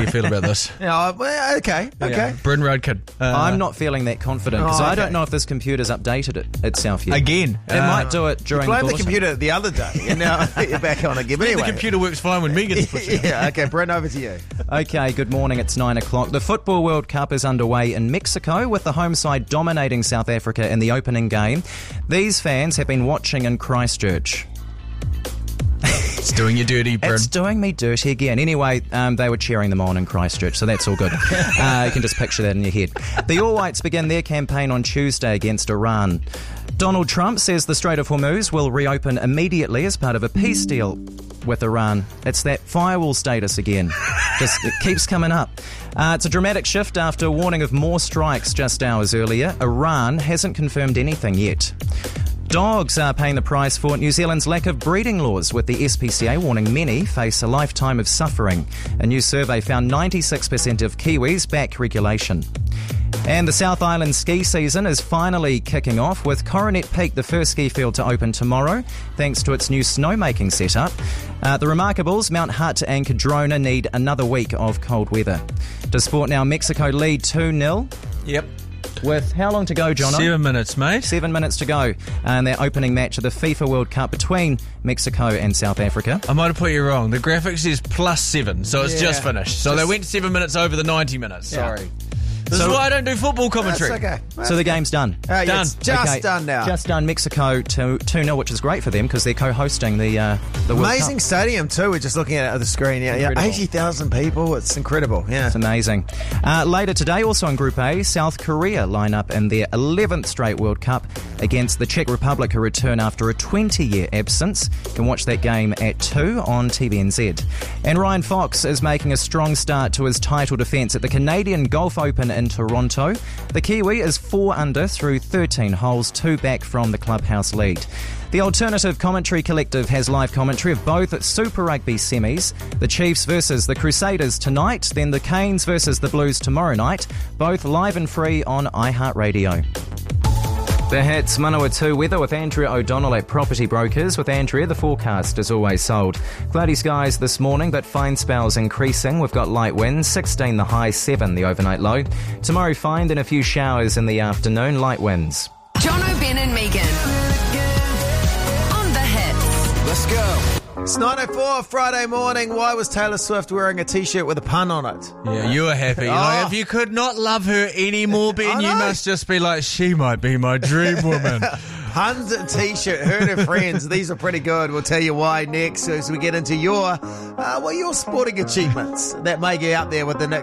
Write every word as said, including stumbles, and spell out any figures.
you feel about this? Yeah, well, okay, okay. Yeah. Bryn Road kid. Uh, I'm not feeling that confident because Oh, I okay. don't know if this computer's updated it itself yet. Again. It Uh, might do it during Blame the the bulletin. computer the other day, and now you're back on again. But The anyway, computer works fine when Megan's pushing it. yeah, okay, Brent, over to you. Okay, good morning. It's nine o'clock. The Football World Cup is underway in Mexico with the home side dominating South Africa in the opening game. These fans have been watching in Christchurch. It's doing you dirty, Bryn. It's doing me dirty again. Anyway, um, they were cheering them on in Christchurch, so that's all good. Uh, you can just picture that in your head. The All Whites begin their campaign on Tuesday against Iran. Donald Trump says the Strait of Hormuz will reopen immediately as part of a peace deal with Iran. It's that firewall status again. Just it keeps coming up. Uh, it's a dramatic shift after a warning of more strikes just hours earlier. Iran hasn't confirmed anything yet. Dogs are paying the price for New Zealand's lack of breeding laws, with the S P C A warning many face a lifetime of suffering. A new survey found ninety-six percent of Kiwis back regulation. And the South Island ski season is finally kicking off, with Coronet Peak, the first ski field to open tomorrow, thanks to its new snowmaking setup. Uh, the Remarkables, Mount Hutt and Cadrona need another week of cold weather. To sport now, Mexico lead two nil. Yep. With how long to go, Jono? Seven minutes, mate. Seven minutes to go. And their opening match of the FIFA World Cup between Mexico and South Africa. I might have put you wrong. The graphic says plus seven, so it's Yeah. just finished. So they went seven minutes over the ninety minutes. Yeah. Sorry. This So- is why I don't do football commentary. That's okay. That's So the game's done. Uh, yeah, Done. It's just Okay, done now. Just done. Mexico two nil, which is great for them because they're co-hosting the uh, the World Amazing Cup. stadium too. We're just looking at it on the screen. Yeah, yeah, Incredible. eighty thousand people. It's incredible. Yeah. It's amazing. Uh, later today, also in Group A, South Korea line up in their eleventh straight World Cup against the Czech Republic, who return after a twenty-year absence. You can watch that game at two on T V N Z. And Ryan Fox is making a strong start to his title defence at the Canadian Golf Open in Toronto. The Kiwi is four under through thirteen holes, two back from the clubhouse lead. The Alternative Commentary Collective has live commentary of both Super Rugby semis, the Chiefs versus the Crusaders tonight, then the Canes versus the Blues tomorrow night, both live and free on iHeartRadio. The Hits Manawatu weather with Andrea O'Donnell at Property Brokers. With Andrea, the forecast is always sold. Cloudy skies this morning, but fine spells increasing. We've got light winds, sixteen the high, seven the overnight low. Tomorrow fine, then a few showers in the afternoon, light winds. Jono, Ben and Megan. On the Hits. Let's go. It's nine oh four Friday morning. Why was Taylor Swift wearing a t-shirt with a pun on it? Yeah, you were happy. Oh. Like, if you could not love her anymore, Ben, I you know. must just be like, she might be my dream woman. Puns and t-shirt, her and her friends. These are pretty good. We'll tell you why next as we get into your, uh, well, your sporting achievements that may get out there with the Nick